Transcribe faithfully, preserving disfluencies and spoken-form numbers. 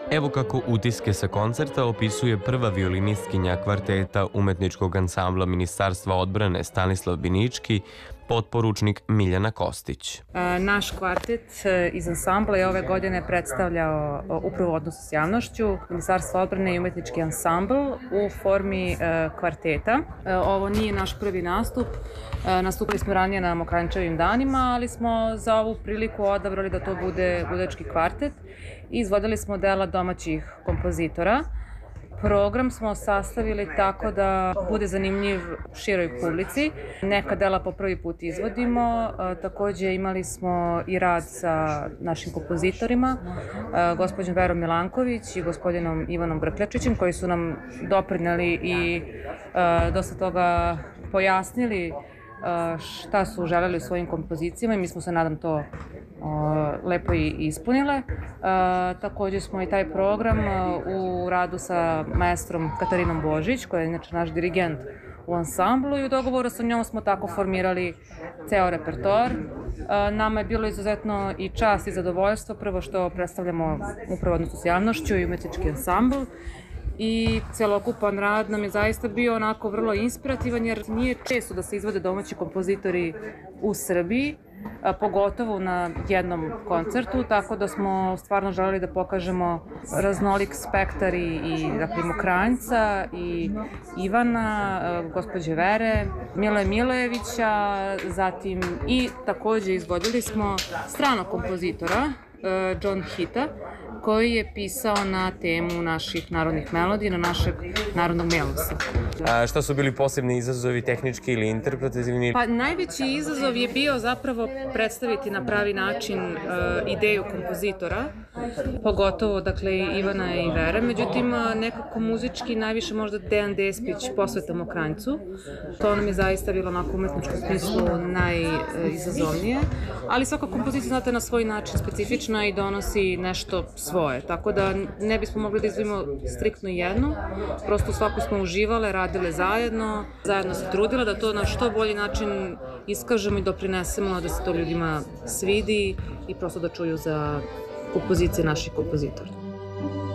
Evo kako utiske sa koncerta opisuje prva violinistkinja kvarteta umetničkog ansambla Ministarstva odbrane Stanislav Binički, potporučnik Miljana Kostić. Naš kvartet iz ansambla je ove godine predstavljao upravo odnos s javnošću, Ministarstvo odbrane i umetnički ansambl u formi kvarteta. Ovo nije naš prvi nastup, nastupili smo ranije na Mokranjčevim danima, ali smo za ovu priliku odabrali da to bude budućki kvartet i izvodili smo dela domaćih kompozitora. Program smo sastavili tako da bude zanimljiv široj publici. Neka dela po prvi put izvodimo. Takođe imali smo i rad sa našim kompozitorima, gospođom Verom Milanković i gospodinom Ivanom Brkljačićem, koji su nam doprineli i dosta toga pojasnili šta su želeli u svojim kompozicijama i mi smo se, nadam, to lepo i ispunile. Takođe smo i taj program u radu sa maestrom Katarinom Božić, koja je inače naš dirigent u ansamblu, i u dogovoru sa njom smo tako formirali ceo repertoar. Nama je bilo izuzetno i čast i zadovoljstvo, prvo što predstavljamo upravo odnosu s javnošću i umetnički ansambl, i celokupan rad nam je zaista bio onako vrlo inspirativan, jer nije često da se izvode domaći kompozitori u Srbiji, pogotovo na jednom koncertu, tako da smo stvarno želeli da pokažemo raznolik spektar i Mokranjca, i Ivana, gospođe Vere, Mile Milejevića, zatim i takođe izvodili smo stranog kompozitora, John Hita, koji je pisao na temu naših narodnih melodija, na našeg narodnog melosa. A šta su bili posebni izazovi, tehnički ili interpretativni? Pa najveći izazov je bio zapravo predstaviti na pravi način ideju kompozitora, pogotovo, dakle, Ivana i Vere. Međutim, nekako muzički najviše možda Dejan Despić, Posveta Mokranjcu. To nam je zaista bilo onako u umetničkom smislu najizazovnije. Ali svaka kompozicija, znate, na svoj način specifična i donosi nešto svoje. Tako da ne bismo mogli da izvojimo striktno jednu. Prosto svaku smo uživale, radile zajedno, zajedno se trudile da to na što bolji način iskažemo i doprinesemo da se to ljudima svidi i prosto da čuju za kompozicije naših kompozitora.